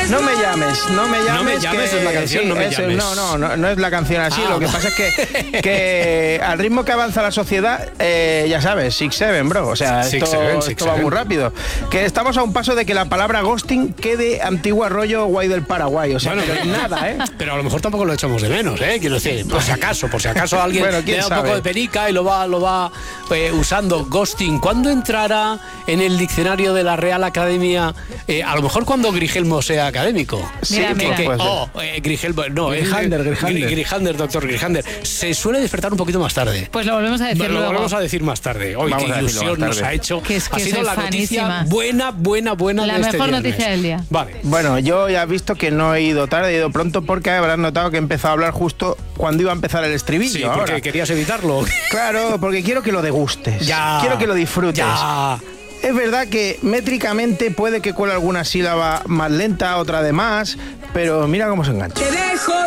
No me llames, es la canción, sí, no me llames. No es la canción así. Lo que pasa es que al ritmo que avanza la sociedad, ya sabes, 6-7, bro. O sea, esto va muy rápido. Que estamos a un paso de que la palabra ghosting quede antigua rollo guay del Paraguay. O sea, pero nada, ¿eh? Pero a lo mejor tampoco lo echamos de menos, ¿eh? Quiero decir, por si acaso alguien le da un poco de perica y lo va usando. Ghosting, ¿cuándo entrará en el diccionario de la Real Academia? A lo mejor cuando Grigelmo sea académico. Sí, Grijander, doctor Grijander. Se suele despertar un poquito más tarde. Pues lo volvemos a decir Lo volvemos a decir más tarde. Hoy qué ilusión nos ha hecho. Ha sido la noticia buena la de este mejor viernes. noticia del día. Vale. Bueno, yo ya he visto que no he ido tarde, he ido pronto porque habrás notado que he empezado a hablar justo cuando iba a empezar el estribillo. Sí, porque ahora. querías evitarlo. Claro, porque quiero que lo degustes. Quiero que lo disfrutes. Ya. Es verdad que métricamente puede que cuele alguna sílaba más lenta, otra de más, pero mira cómo se engancha. Te dejo